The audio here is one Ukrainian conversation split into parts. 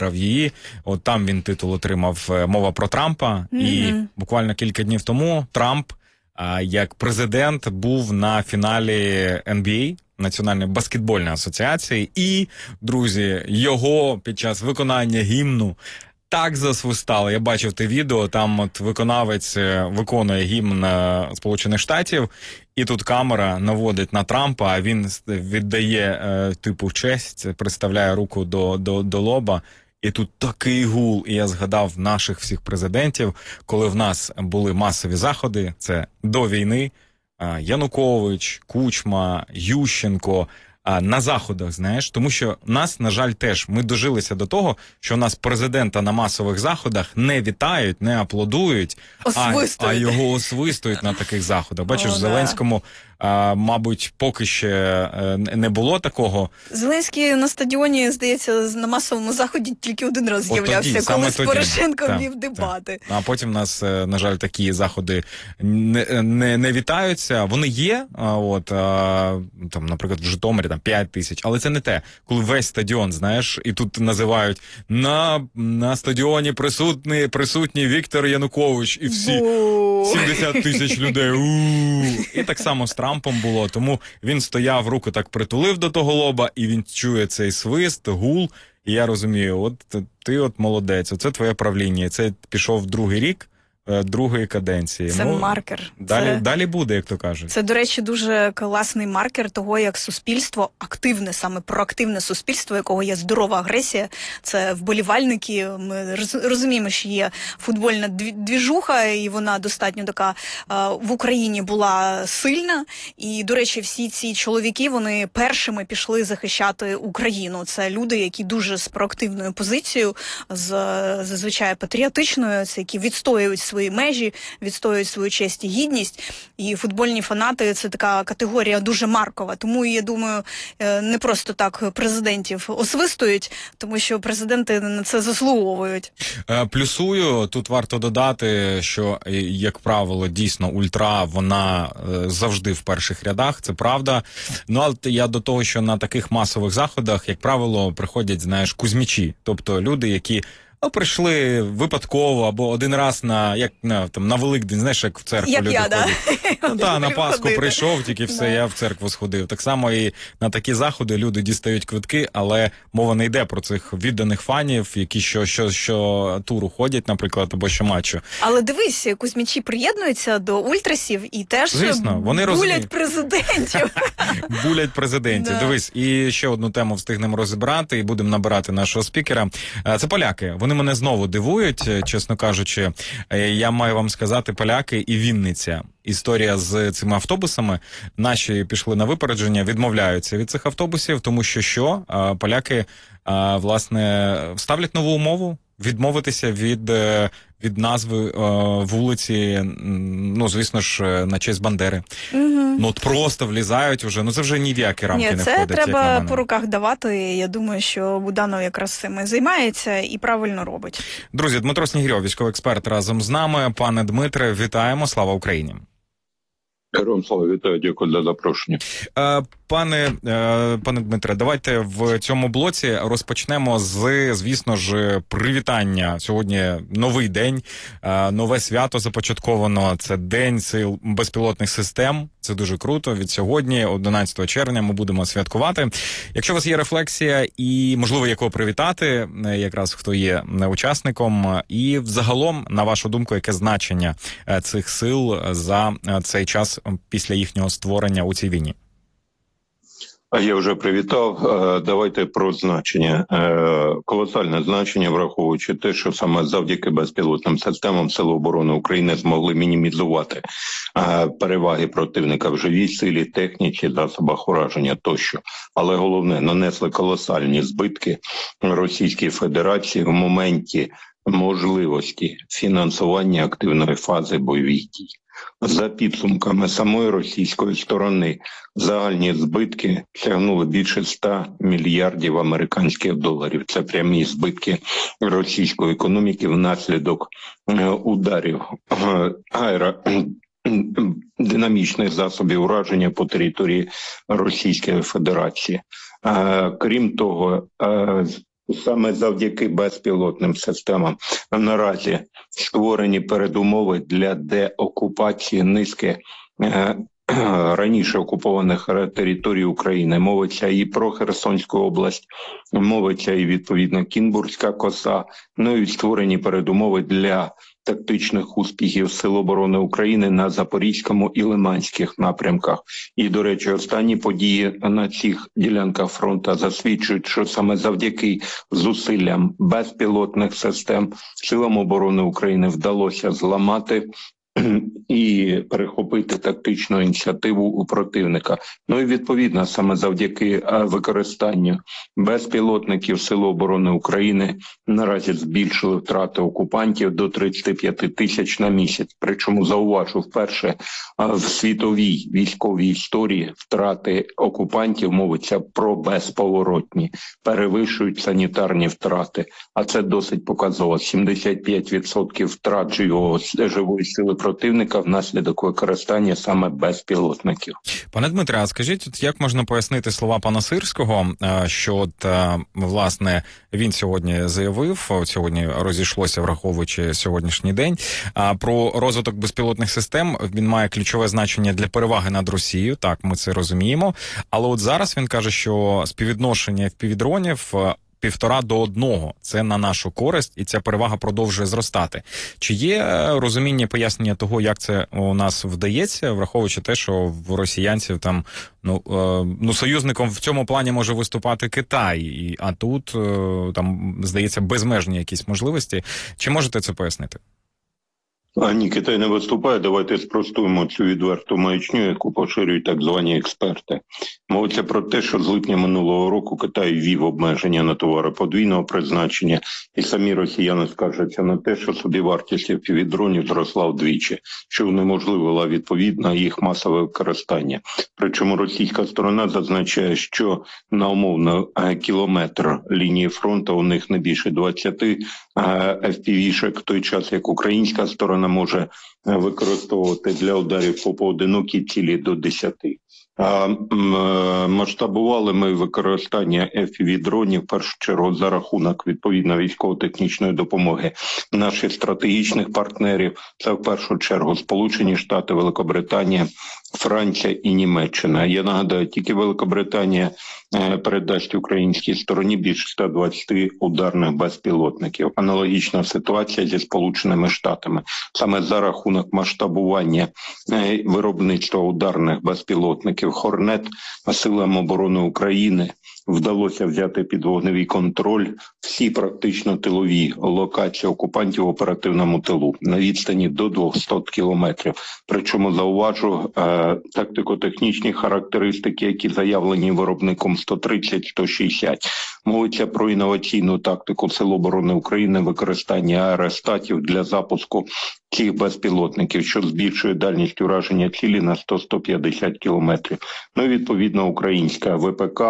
виграв її. От там він титул отримав «Мова про Трампа». І буквально кілька днів тому Трамп, як президент, був на фіналі NBA, Національної баскетбольної асоціації, і, друзі, його під час виконання гімну так засвистали. Я бачив те відео, там от виконавець виконує гімн Сполучених Штатів, і тут камера наводить на Трампа, а він віддає типу честь, приставляє руку до лоба. І тут такий гул, і я згадав наших всіх президентів, коли в нас були масові заходи, це до війни, Янукович, Кучма, Ющенко, на заходах, знаєш, тому що нас, на жаль, теж, ми дожилися до того, що у нас президента на масових заходах не вітають, не аплодують, а його освистують на таких заходах. Бачиш, Зеленському, мабуть, поки ще не було такого. Зеленський на стадіоні, здається, на масовому заході тільки один раз з'являвся, коли з Порошенком вів дебати. Так. А потім в нас, на жаль, такі заходи не вітаються. Вони є, там, наприклад, в Житомирі там 5 тисяч, але це не те. Коли весь стадіон, знаєш, і тут називають на стадіоні присутній Віктор Янукович, і всі 70 тисяч людей. І так само з Трампом було, тому він стояв, руку так притулив до того лоба, і він чує цей свист, гул, і я розумію, от ти от молодець, оце твоє правління, це пішов другий рік, другої каденції. Це маркер. Далі буде, як то кажуть. Це, до речі, дуже класний маркер того, як суспільство активне, саме проактивне суспільство, якого є здорова агресія. Це вболівальники. Ми розуміємо, що є футбольна двіжуха, і вона достатньо така в Україні була сильна. І, до речі, всі ці чоловіки, вони першими пішли захищати Україну. Це люди, які дуже з проактивною позицією, зазвичай патріотичною, це які відстоюють свої межі, відстоюють свою честь і гідність. І футбольні фанати – це така категорія дуже маркова. Тому, я думаю, не просто так президентів освистують, тому що президенти на це заслуговують. Плюсую, тут варто додати, що, як правило, дійсно ультра, вона завжди в перших рядах, це правда. Ну, але я до того, що на таких масових заходах, як правило, приходять, знаєш, кузьмічі. Тобто люди, які прийшли випадково або один раз на Великдень, знаєш, як в церкву люди ходять. На Пасху прийшов, тільки все, я в церкву сходив. Так само і на такі заходи люди дістають квитки, але мова не йде про цих відданих фанів, які що туру ходять, наприклад, або що матчу. Але дивись, кузьмічі приєднуються до ультрасів і теж булять президентів. Булять президентів. Дивись, і ще одну тему встигнемо розібрати, і будемо набирати нашого спікера. Це поляки. Вони мене знову дивують, чесно кажучи. Я маю вам сказати, поляки і Вінниця. Історія з цими автобусами. Наші пішли на випередження, відмовляються від цих автобусів, тому що поляки, власне, ставлять нову умову відмовитися від назви вулиці, ну, звісно ж, на честь Бандери. Ну, от просто влізають вже, це вже ні в які рамки не входить. Це треба по руках давати. Я думаю, що Буданов якраз цим і займається і правильно робить. Друзі, Дмитро Снігирьов, військовий експерт, разом з нами. Пане Дмитре, вітаємо, слава Україні. Героям слава, вітаю, дякую за запрошення. Пане Дмитре, давайте в цьому блоці розпочнемо звісно ж, привітання. Сьогодні новий день, нове свято започатковано. Це День сил безпілотних систем. Це дуже круто. Від сьогодні, 11 червня, ми будемо святкувати. Якщо у вас є рефлексія і, можливо, якого привітати, якраз хто є учасником, і взагалом, на вашу думку, яке значення цих сил за цей час після їхнього створення у цій війні? А я вже привітав. Давайте про значення. Колосальне значення, враховуючи те, що саме завдяки безпілотним системам Сили оборони України змогли мінімізувати переваги противника в живій силі, техніці, засобах ураження тощо. Але головне, нанесли колосальні збитки Російській Федерації в моменті можливості фінансування активної фази бойових дій. За підсумками самої російської сторони, загальні збитки сягнули більше 100 мільярдів американських доларів. Це прямі збитки російської економіки внаслідок ударів аеродинамічних засобів ураження по території Російської Федерації. Крім того, Саме завдяки безпілотним системам наразі створені передумови для деокупації низки раніше окупованих територій України. Мовиться і про Херсонську область, мовиться і відповідно Кінбурзька коса. Ну і створені передумови для тактичних успіхів Сил оборони України на Запорізькому і Лиманських напрямках. І, до речі, останні події на цих ділянках фронту засвідчують, що саме завдяки зусиллям безпілотних систем Силам оборони України вдалося зламати і перехопити тактичну ініціативу у противника. Ну і відповідно саме завдяки використанню безпілотників Сили оборони України наразі збільшили втрати окупантів до 35 тисяч на місяць. Причому, зауважу, вперше в світовій військовій історії втрати окупантів, мовиться про безповоротні, перевищують санітарні втрати. А це досить показово. 75% втрат живої сили противника внаслідок використання саме безпілотників. Пане Дмитре, а скажіть, як можна пояснити слова пана Сирського, що власне він сьогодні заявив, сьогодні розійшлося, враховуючи сьогоднішній день, про розвиток безпілотних систем. Він має ключове значення для переваги над Росією, так, ми це розуміємо, але от зараз він каже, що співвідношення FPV-дронів 1,5 до 1. Це на нашу користь, і ця перевага продовжує зростати. Чи є розуміння, пояснення того, як це у нас вдається, враховуючи те, що в росіянців там, союзником в цьому плані може виступати Китай, а тут, там, здається, безмежні якісь можливості. Чи можете це пояснити? Ні, Китай не виступає. Давайте спростуємо цю відверту маячню, яку поширюють так звані експерти. Мовиться про те, що з липня минулого року Китай ввів обмеження на товари подвійного призначення, і самі росіяни скаржаться на те, що собівартість FPV-дронів зросла вдвічі, що унеможливила відповідно їх масове використання. Причому російська сторона зазначає, що на умовно кілометр лінії фронту у них не більше 20 FPV-шек, в той час як українська сторона може використовувати для ударів по поодинокій цілі до 10. Масштабували ми використання FPV-дронів в першу чергу за рахунок відповідно військово-технічної допомоги наших стратегічних партнерів. Це в першу чергу Сполучені Штати, Великобританія, Франція і Німеччина. Я нагадаю, тільки Великобританія передасть українській стороні більше 120 ударних безпілотників. Аналогічна ситуація зі Сполученими Штатами. Саме за рахунок масштабування виробництва ударних безпілотників «Хорнет» Силам оборони України вдалося взяти під вогневий контроль всі практично тилові локації окупантів в оперативному тилу на відстані до 200 кілометрів. Причому, зауважу, тактико-технічні характеристики, які заявлені виробником 130-160. Мовиться про інноваційну тактику Сил оборони України, використання аеростатів для запуску цих безпілотників, що збільшує дальність ураження цілі на 100-150 кілометрів. Ну і відповідно українська ВПК.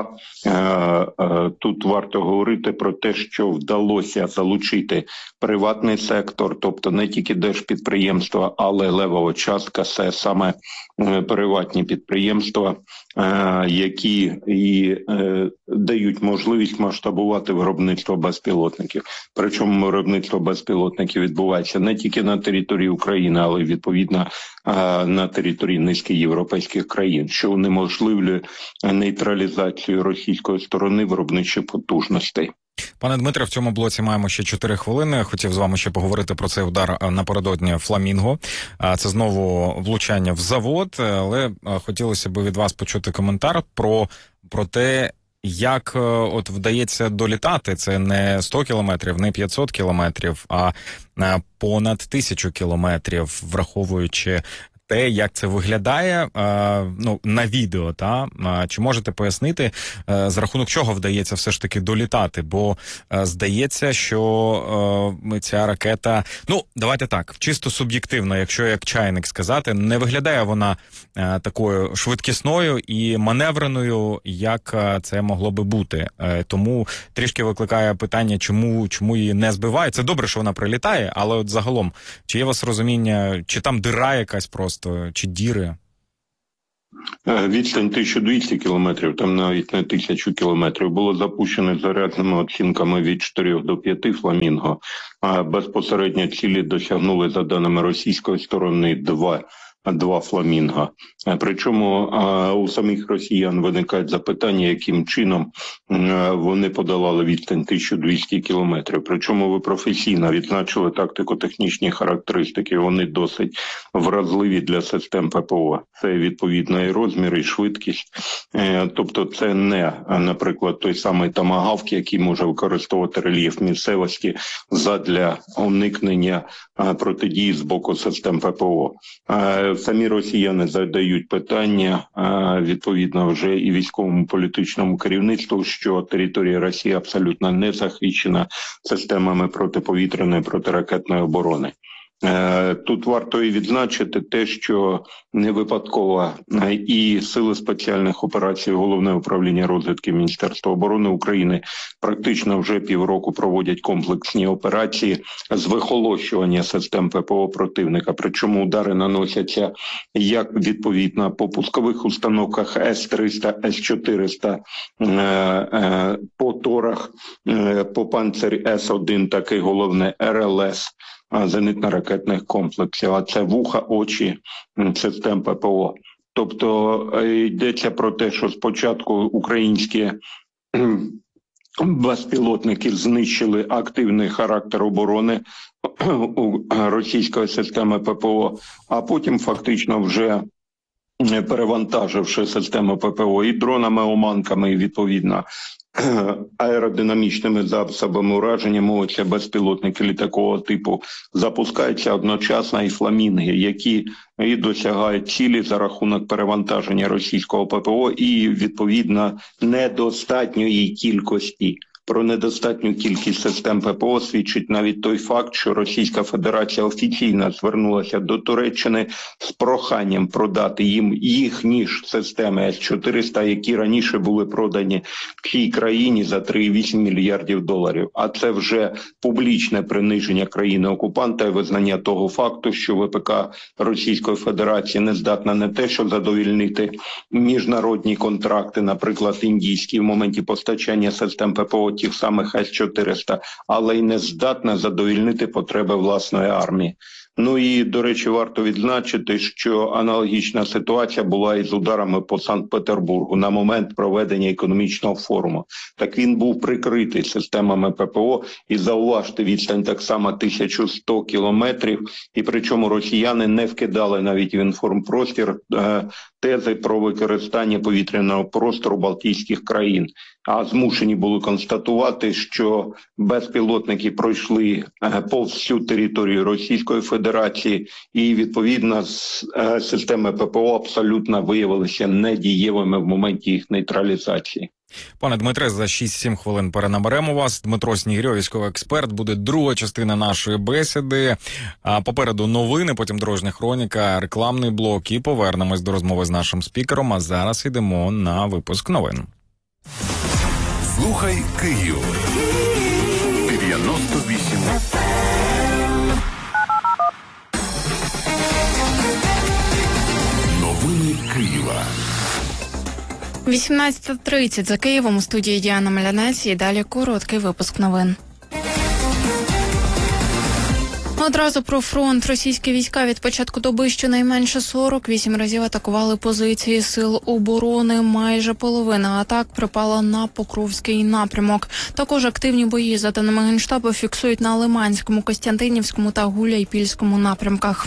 Тут варто говорити про те, що вдалося залучити приватний сектор, тобто не тільки держпідприємства, але левова частка – це саме приватні підприємства, які і дають можливість масштабувати виробництво безпілотників. Причому виробництво безпілотників відбувається не тільки на території України, але й відповідно на території низки європейських країн, що унеможливлює нейтралізацію російської сторони виробничих потужностей. Пане Дмитре, в цьому блоці маємо ще 4 хвилини. Хотів з вами ще поговорити про цей удар напередодні «Фламінго». Це знову влучання в завод, але хотілося б від вас почути коментар про те, як от вдається долітати. Це не 100 кілометрів, не 500 кілометрів, а понад 1000 кілометрів, враховуючи те, як це виглядає на відео, чи можете пояснити, за рахунок чого вдається все ж таки долітати? Бо здається, що ця ракета, давайте так, чисто суб'єктивно, якщо як чайник сказати, не виглядає вона такою швидкісною і маневреною, як це могло би бути. Тому трішки викликає питання, чому її не збивають. Це добре, що вона прилітає, але от загалом, чи є у вас розуміння, чи там дира якась просто, чи діри? Відстань 1200 кілометрів, там навіть не 1000 кілометрів, було запущено зарядними оцінками від 4 до 5 «Фламінго», а безпосередньо цілі досягнули, за даними російської сторони, два «Фламінго». Причому у самих росіян виникають запитання, яким чином вони подолали відстань 1200 кілометрів. Причому ви професійно відзначили тактико-технічні характеристики. Вони досить вразливі для систем ППО. Це відповідно і розмір, і швидкість. Тобто це не, наприклад, той самий томагавк, який може використовувати рельєф місцевості задля уникнення протидії з боку систем ППО. Самі росіяни задають питання, відповідно, вже і військовому політичному керівництву, що територія Росії абсолютно не захищена системами протиповітряної, протиракетної оборони. Тут варто і відзначити те, що не випадково і Сили спеціальних операцій, Головне управління розвідки Міністерства оборони України практично вже півроку проводять комплексні операції з вихолощування систем ППО противника. Причому удари наносяться як відповідно по пускових установках С-300, С-400, по торах, по панцирі С-1, так і головне РЛС, зенитно-ракетних комплексів, а це вуха, очі систем ППО. Тобто йдеться про те, що спочатку українські безпілотники знищили активний характер оборони у російської системи ППО, а потім фактично вже перевантаживши систему ППО і дронами, оманками, і відповідно аеродинамічними засобами ураження, мовиться безпілотники літакового типу, запускаються одночасно і «Фламінги», які і досягають цілі за рахунок перевантаження російського ППО і, відповідно, недостатньої кількості. Про недостатню кількість систем ППО свідчить навіть той факт, що Російська Федерація офіційно звернулася до Туреччини з проханням продати їм їхні ж системи С-400, які раніше були продані в цій країні за 3,8 мільярдів доларів. А це вже публічне приниження країни-окупанта і визнання того факту, що ВПК Російської Федерації не здатна не те, що задовільнити міжнародні контракти, наприклад, індійські, в моменті постачання систем ППО тих самих С-400, але й не здатна задовільнити потреби власної армії. Ну і, до речі, варто відзначити, що аналогічна ситуація була із ударами по Санкт-Петербургу на момент проведення економічного форуму. Так він був прикритий системами ППО, і зауважте, відстань так само 1100 кілометрів, і причому росіяни не вкидали навіть в інформпростір тези про використання повітряного простору Балтійських країн, а змушені були констатувати, що безпілотники пройшли повз всю територію Російської Федерації і, відповідно, системи ППО абсолютно виявилися недієвими в моменті їх нейтралізації. Пане Дмитре, за 6-7 хвилин перенаберемо вас. Дмитро Снігирьов, військовий експерт. Буде друга частина нашої бесіди. Попереду новини, потім дорожня хроніка, рекламний блок і повернемось до розмови з нашим спікером. А зараз йдемо на випуск новин. Слухай Київ. 98. Новини Києва. 18:30 за Києвом, у студії Діана Малянець, і далі короткий випуск новин. Одразу про фронт. Російські війська від початку доби щонайменше 48 разів атакували позиції сил оборони. Майже половина атак припала на Покровський напрямок. Також активні бої, за даними Генштабу, фіксують на Лиманському, Костянтинівському та Гуляйпільському напрямках.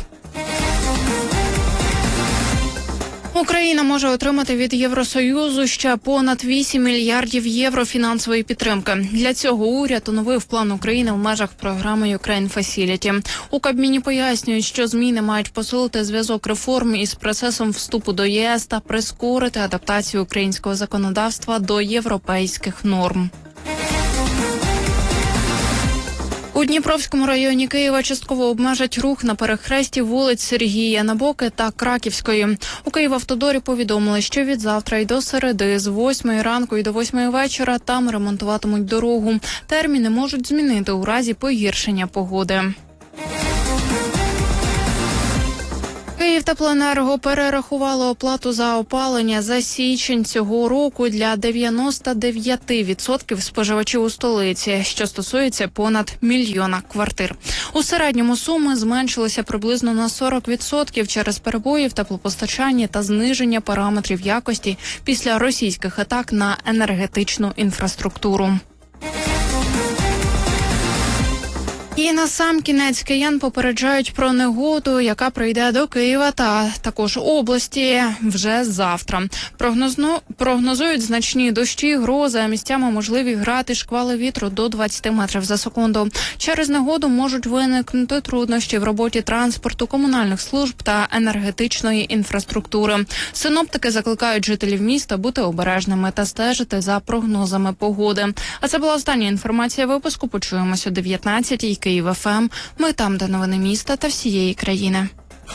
Україна може отримати від Євросоюзу ще понад 8 мільярдів євро фінансової підтримки. Для цього уряд оновив план України в межах програми Ukraine Facility. У Кабміні пояснюють, що зміни мають посилити зв'язок реформ із процесом вступу до ЄС та прискорити адаптацію українського законодавства до європейських норм. У Дніпровському районі Києва частково обмежать рух на перехресті вулиць Сергія Набоки та Краківської. У Київавтодорі повідомили, що від завтра і до середи з 8 ранку і до 8 вечора там ремонтуватимуть дорогу. Терміни можуть змінити у разі погіршення погоди. Київ Київтеплоенерго перерахувало оплату за опалення за січень цього року для 99% споживачів у столиці, що стосується понад 1 мільйона квартир. У середньому суми зменшилися приблизно на 40% через перебої в теплопостачанні та зниження параметрів якості після російських атак на енергетичну інфраструктуру. І на сам кінець киян попереджають про негоду, яка прийде до Києва та також області вже завтра. Прогнозують значні дощі, грози, а місцями можливі грати шквали вітру до 20 метрів за секунду. Через негоду можуть виникнути труднощі в роботі транспорту, комунальних служб та енергетичної інфраструктури. Синоптики закликають жителів міста бути обережними та стежити за прогнозами погоди. А це була остання інформація випуску. Почуємося о 19-й. Київ ФМ. Ми там, де новини міста та всієї країни.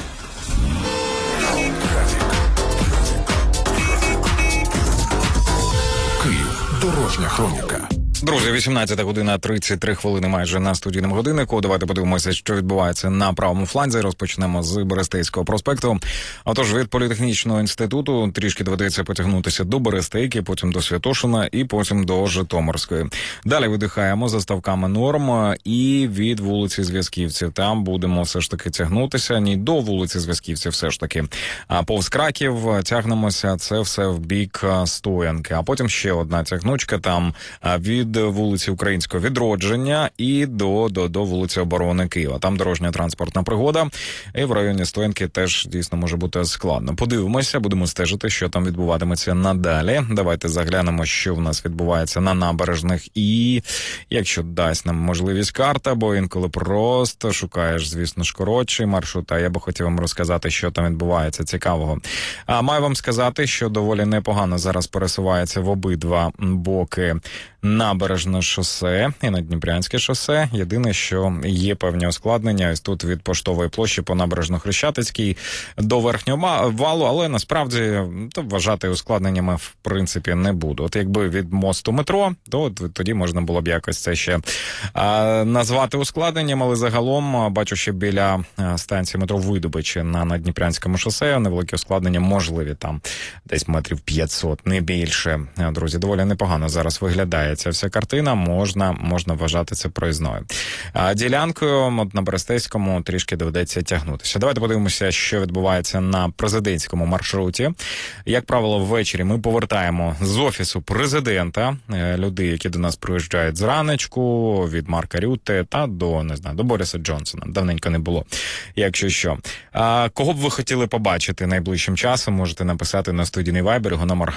Київ. Дорожня хроніка. Друзі, 18 година 33 хвилини майже на студійному годиннику. Давайте подивимося, що відбувається на правому фланзі. Розпочнемо з Берестейського проспекту. Отож, від Політехнічного інституту трішки доведеться потягнутися до Берестейки, потім до Святошина і потім до Житомирської. Далі видихаємо за ставками норм і від вулиці Зв'язківців. Там будемо все ж таки тягнутися. Ні, до вулиці Зв'язківців все ж таки. А повз Краків тягнемося. Це все в бік Стоянки. А потім ще одна тягнучка там від вулиці Українського Відродження і до вулиці Оборони Києва. Там дорожня транспортна пригода, і в районі Стоянки теж дійсно може бути складно. Подивимося, будемо стежити, що там відбуватиметься надалі. Давайте заглянемо, що в нас відбувається на набережних, і якщо дасть нам можливість карта, бо інколи просто шукаєш, звісно ж, коротший маршрут, а я би хотів вам розказати, що там відбувається цікавого. А маю вам сказати, що доволі непогано зараз пересувається в обидва боки Набережне шосе і Наддніпрянське шосе. Єдине, що є певні ускладнення ось тут від Поштової площі по Набережно-Хрещатицькій до Верхнього валу, але насправді вважати ускладненнями в принципі не буду. От якби від мосту метро, то тоді можна було б якось це ще назвати ускладненням, але загалом бачу, що біля станції метро Видобичі на Наддніпрянському шосе невеликі ускладнення можливі, там десь метрів 500, не більше. Друзі, доволі непогано зараз виглядає ця вся картина, можна вважати це проїзною. Ділянкою на Берестейському трішки доведеться тягнутися. Давайте подивимося, що відбувається на президентському маршруті. Як правило, ввечері ми повертаємо з офісу президента людей, які до нас приїжджають зранечку, від Марка Рютте та до Бориса Джонсона. Давненько не було, якщо що. Кого б ви хотіли побачити найближчим часом, можете написати на студійний вайбер, його номер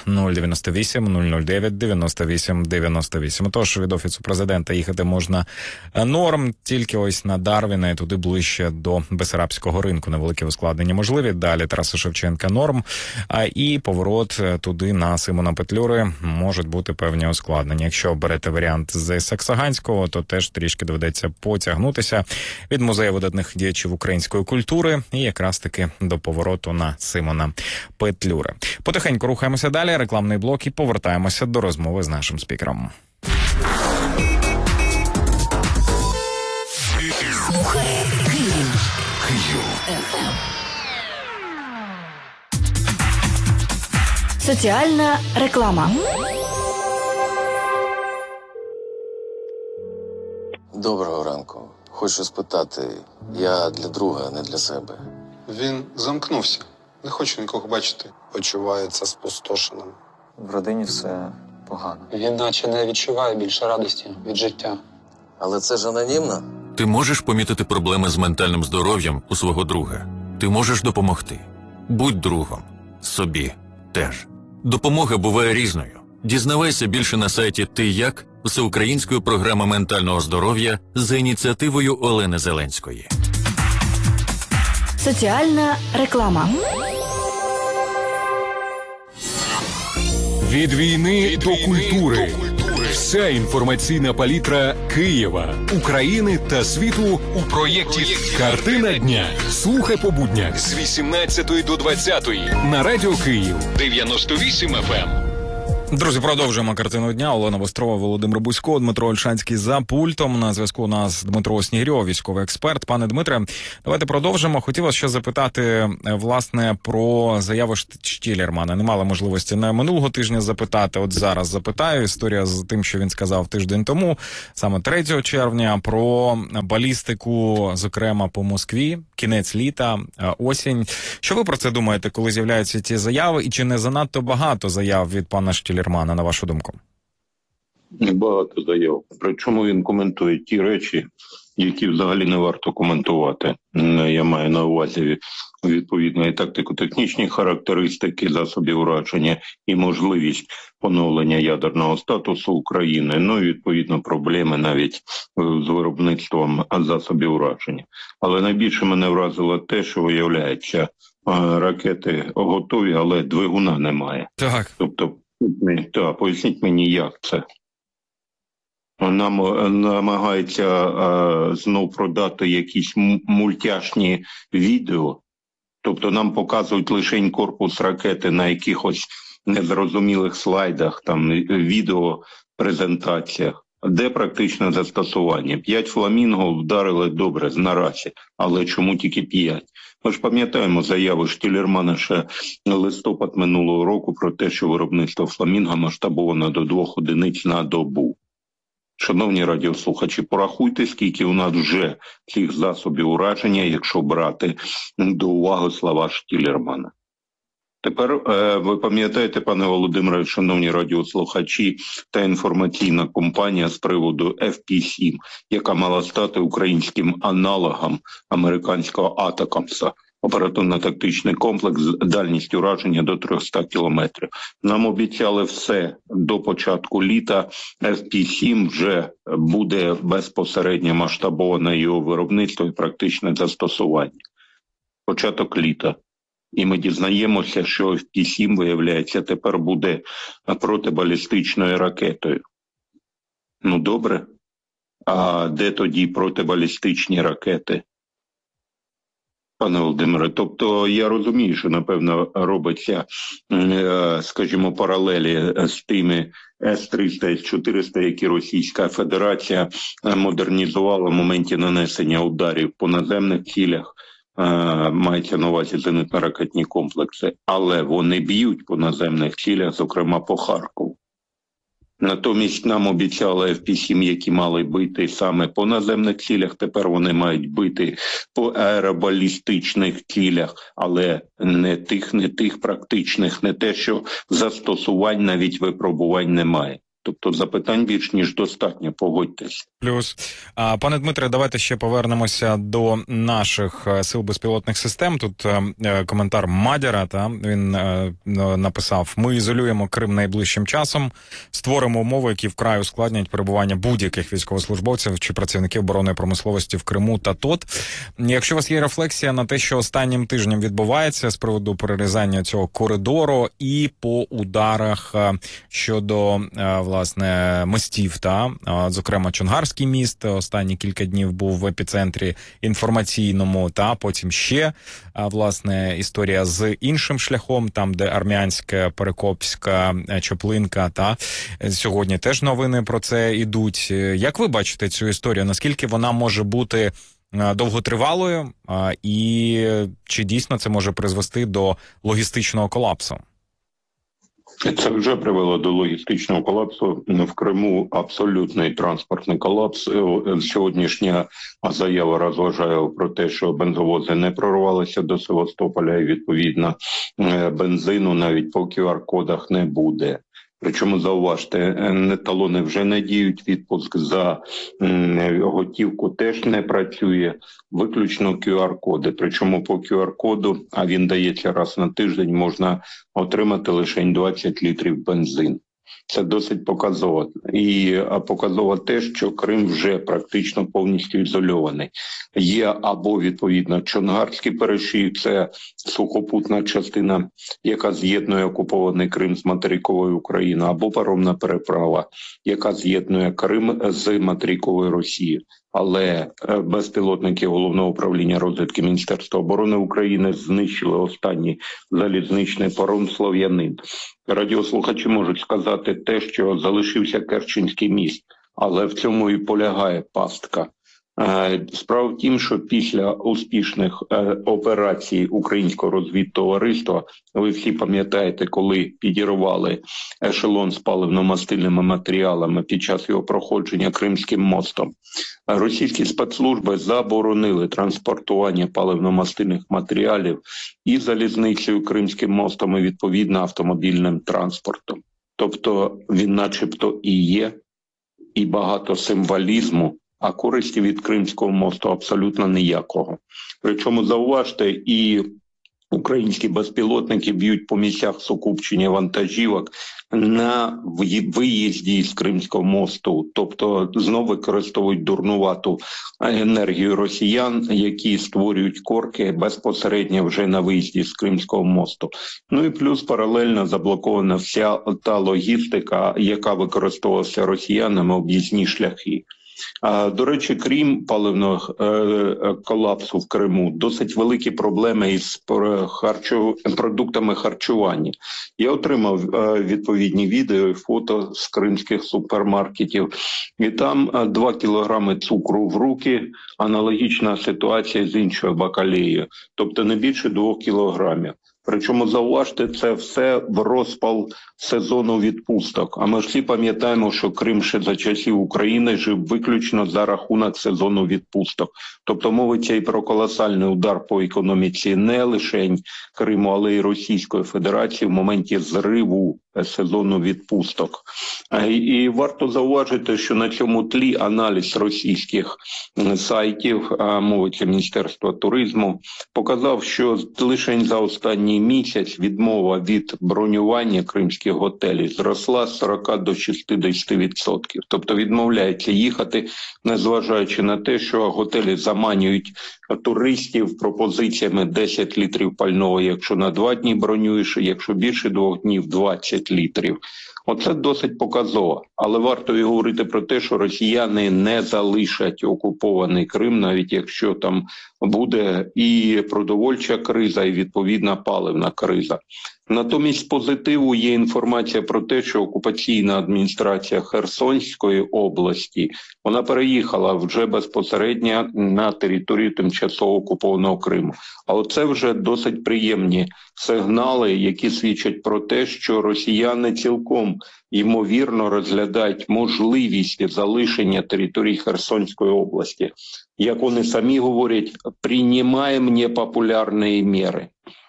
098 009 98 98. Тож від офісу президента їхати можна норм, тільки ось на Дарвіна і туди ближче до Бессарабського ринку. Невеликі ускладнення можливі. Далі Тараса Шевченка норм, і поворот туди на Симона Петлюри можуть бути певні ускладнення. Якщо берете варіант з Саксаганського, то теж трішки доведеться потягнутися від музею видатних діячів української культури і якраз таки до повороту на Симона Петлюри. Потихеньку рухаємося далі, рекламний блок, і повертаємося до розмови з нашим спікером. Соціальна реклама. Доброго ранку. Хочу спитати, я для друга, не для себе. Він замкнувся. Не хоче нікого бачити. Почувається спустошеним. В родині все погано. Він наче не відчуває більше радості від життя. Але це ж анонімно. Ти можеш помітити проблеми з ментальним здоров'ям у свого друга. Ти можеш допомогти. Будь другом. Собі теж. Допомога буває різною. Дізнавайся більше на сайті «Ти як» всеукраїнської програми ментального здоров'я за ініціативою Олени Зеленської. Соціальна реклама. Від війни до культури. Вся інформаційна палітра Києва, України та світу у проєкті «Картина дня». Слухай по буднях з 18 до 20 на Радіо Київ 98 FM. Друзі, продовжуємо картину дня. Олена Вострова, Володимир Бусько, Дмитро Ольшанський за пультом. На зв'язку у нас Дмитро Снігирьов, військовий експерт. Пане Дмитре, давайте продовжимо. Хотів вас ще запитати, власне, про заяву Штілермана. Не мали можливості на минулого тижня запитати. От зараз запитаю. Історія з тим, що він сказав тиждень тому, саме 3 червня, про балістику, зокрема, по Москві. Кінець літа, осінь. Що ви про це думаєте, коли з'являються ці заяви? І чи не занадто багато заяв від пана Штілермана, на вашу думку? Багато заяв. Причому він коментує ті речі, які взагалі не варто коментувати. Я маю на увазі відповідно і тактико-технічні характеристики засобів ураження, і можливість поновлення ядерного статусу України, ну і відповідно проблеми навіть з виробництвом засобів ураження. Але найбільше мене вразило те, що виявляється, ракети готові, але двигуна немає. Так. Тобто, поясніть мені, як це? Нам намагається знов продати якісь мультяшні відео. Тобто нам показують лише корпус ракети на якихось незрозумілих слайдах, там відео-презентаціях. Де практичне застосування? 5 фламінго вдарили добре з нарасі, але чому тільки 5? Ми ж пам'ятаємо заяву Штілермана ще листопад минулого року про те, що виробництво фламінго масштабовано до 2 одиниць на добу. Шановні радіослухачі, порахуйте, скільки у нас вже цих засобів ураження, якщо брати до уваги слова Штілермана. Тепер ви пам'ятаєте, пане Володимире, шановні радіослухачі, та інформаційна кампанія з приводу FP-7, яка мала стати українським аналогом американського Атакамса. Оперативно-тактичний комплекс з дальністю ураження до 300 кілометрів. Нам обіцяли все до початку літа. FP-7 вже буде безпосередньо масштабоване його виробництво і практичне застосування. Початок літа. І ми дізнаємося, що FP-7, виявляється, тепер буде протибалістичною ракетою. Ну добре. А де тоді протибалістичні ракети? Пане Володимире, тобто я розумію, що, напевно, робиться, скажімо, паралелі з тими С-300, С-400, які Російська Федерація модернізувала в моменті нанесення ударів по наземних цілях, мається на увазі зенитно-ракетні комплекси, але вони б'ють по наземних цілях, зокрема по Харкову. Натомість нам обіцяли FP-7, які мали бити саме по наземних цілях, тепер вони мають бити по аеробалістичних цілях, але не тих практичних, не те, що застосувань, навіть випробувань немає. Тобто запитань більш ніж достатньо, погодьтесь. Плюс. Пане Дмитре, давайте ще повернемося до наших сил безпілотних систем. Тут коментар Мадяра, він написав: ми ізолюємо Крим найближчим часом, створимо умови, які вкрай ускладнять перебування будь-яких військовослужбовців чи працівників оборонної промисловості в Криму та ТОТ. Якщо у вас є рефлексія на те, що останнім тижнем відбувається з приводу перерізання цього коридору і по ударах щодо власне мостів, зокрема Чонгарський міст останні кілька днів був в епіцентрі інформаційному, потім ще власне історія з іншим шляхом, там де Армянська, Перекопська, Чоплинка, сьогодні теж новини про це йдуть. Як ви бачите цю історію? Наскільки вона може бути довготривалою і чи дійсно це може призвести до логістичного колапсу? Це вже привело до логістичного колапсу. В Криму абсолютний транспортний колапс. Сьогоднішня заява розважає про те, що бензовози не прорвалися до Севастополя і, відповідно, бензину навіть по QR-кодах не буде. Причому, зауважте, талони вже не діють, відпуск за готівку теж не працює, виключно QR-коди. Причому по QR-коду, а він дається раз на тиждень, можна отримати лише 20 літрів бензину. Це досить показово. І показово те, що Крим вже практично повністю ізольований. Є або, відповідно, Чонгарський перешийок, це сухопутна частина, яка з'єднує окупований Крим з материковою Україною, або паромна переправа, яка з'єднує Крим з материковою Росією. Але безпілотники Головного управління розвідки Міністерства оборони України знищили останній залізничний паром «Слов'янин». Радіослухачі можуть сказати те, що залишився Керченський міст, але в цьому і полягає пастка. Справа в тім, що після успішних операцій Українського розвідтовариства, ви всі пам'ятаєте, коли підірвали ешелон з паливно-мастильними матеріалами під час його проходження Кримським мостом, російські спецслужби заборонили транспортування паливно-мастильних матеріалів і залізницею Кримським мостом, і відповідно автомобільним транспортом. Тобто він начебто і є, і багато символізму, а користі від Кримського мосту абсолютно ніякого. Причому, зауважте, і українські безпілотники б'ють по місцях сукупчення вантажівок на виїзді з Кримського мосту. Тобто знову використовують дурнувату енергію росіян, які створюють корки безпосередньо вже на виїзді з Кримського мосту. Ну і плюс паралельно заблокована вся та логістика, яка використовувалася росіянами, об'їзні шляхи. До речі, крім паливного колапсу в Криму, досить великі проблеми із продуктами харчування. Я отримав відповідні відео і фото з кримських супермаркетів, і там 2 кілограми цукру в руки, аналогічна ситуація з іншою бакалією, тобто не більше 2 кілограмів. Причому, зауважте, це все в розпал сезону відпусток. А ми ж всі пам'ятаємо, що Крим ще за часів України жив виключно за рахунок сезону відпусток. Тобто мовиться і про колосальний удар по економіці не лише Криму, але й Російської Федерації в моменті зриву сезону відпусток. І варто зауважити, що на цьому тлі аналіз російських сайтів, мовиться Міністерства туризму, показав, що лише за останній місяць відмова від бронювання кримських готелів зросла з 40 до 60%. Тобто відмовляється їхати, незважаючи на те, що готелі заманюють туристів пропозиціями 10 літрів пального, якщо на 2 дні бронюєш, якщо більше 2 днів – 20 літрів. Оце досить показово. Але варто і говорити про те, що росіяни не залишать окупований Крим, навіть якщо там буде і продовольча криза, і відповідна паливна криза. Натомість з позитиву є інформація про те, що окупаційна адміністрація Херсонської області, вона переїхала вже безпосередньо на територію тимчасово окупованого Криму. А оце вже досить приємні сигнали, які свідчать про те, що росіяни цілком ймовірно розглядають можливість залишення території Херсонської області. Як вони самі говорять, приймаємо непопулярні міри.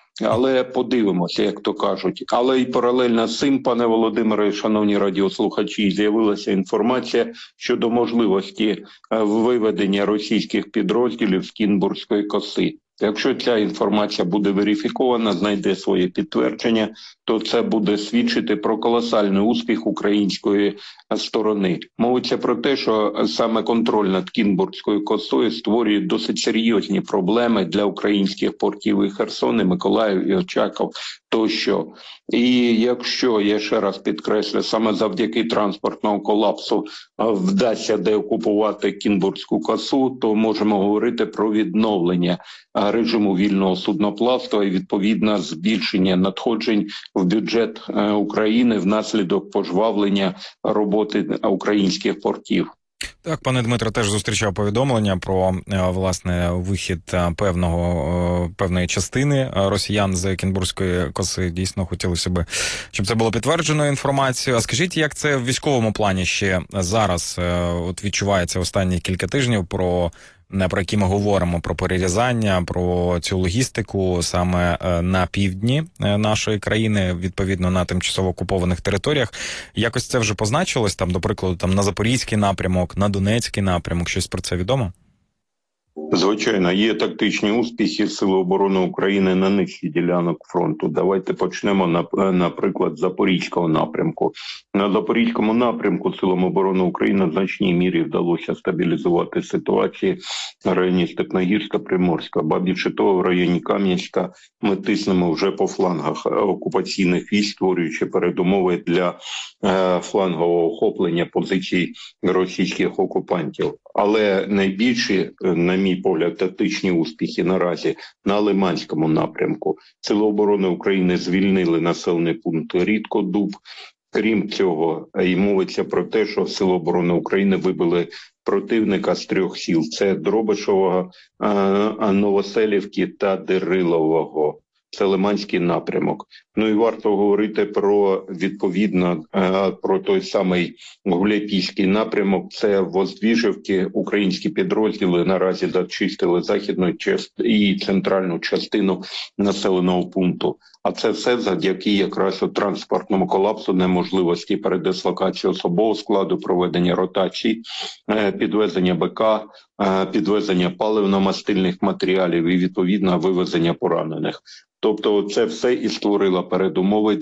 Але подивимося, як то кажуть. Але і паралельно з цим, пане Володимире, шановні радіослухачі, з'явилася інформація щодо можливості виведення російських підрозділів з Кінбурзької коси. Якщо ця інформація буде верифікована, знайде своє підтвердження, то це буде свідчити про колосальний успіх української сторони. Мовиться про те, що саме контроль над Кінбурзькою косою створює досить серйозні проблеми для українських портів і Херсон, і Миколаїв, і Очаков тощо. І якщо, я ще раз підкреслю, саме завдяки транспортному колапсу вдасться деокупувати Кінбурзьку косу, то можемо говорити про відновлення режиму вільного судноплавства і відповідно збільшення надходжень в бюджет України внаслідок пожвавлення роботи українських портів. Так, пане Дмитро, теж зустрічав повідомлення про, власне, вихід певної частини росіян з Кінбурзької коси. Дійсно, хотілося б, щоб це було підтверджено інформацією. А скажіть, як це в військовому плані ще зараз от відчувається останні кілька тижнів, про які ми говоримо, про перерізання, про цю логістику саме на півдні нашої країни, відповідно на тимчасово окупованих територіях. Якось це вже позначилось, там, до прикладу, там на Запорізький напрямок, на Донецький напрямок, щось про це відомо? Звичайно, є тактичні успіхи Сили оборони України на низці ділянок фронту. Давайте почнемо, наприклад, з Запорізького напрямку. На Запорізькому напрямку Силам оборони України в значній мірі вдалося стабілізувати ситуацію в районі Степногірська, Приморська. Ба більше того, в районі Кам'янська ми тиснемо вже по флангах окупаційних військ, створюючи передумови для флангового охоплення позицій російських окупантів. Але найбільші, на мій погляд, тактичні успіхи наразі на Лиманському напрямку. Сили оборони України звільнили населений пункт Рідкодуб. Крім цього, і мовиться про те, що Сили оборони України вибили противника з 3 сіл. Це Дробишевого, Новоселівки та Дерилового. Це Лиманський напрямок. Ну і варто говорити про, відповідно, про той самий Гуляйпільський напрямок. Це Воздвіжівки. Українські підрозділи наразі зачистили західну і центральну частину населеного пункту. А це все завдяки якраз транспортному колапсу, неможливості передислокації особового складу, проведення ротацій, підвезення БК, підвезення паливно-мастильних матеріалів і, відповідно, вивезення поранених. Тобто це все і створило передумови